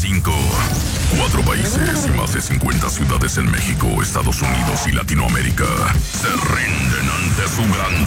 5. 4 países y más de 50 ciudades en México, Estados Unidos y Latinoamérica se rinden ante su grandeza.